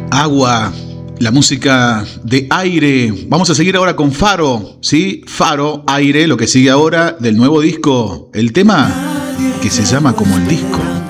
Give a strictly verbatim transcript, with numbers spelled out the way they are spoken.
Agua, la música de Aire. Vamos a seguir ahora con Faro, ¿sí? Faro, Aire, lo que sigue ahora del nuevo disco. El tema que se llama como el disco.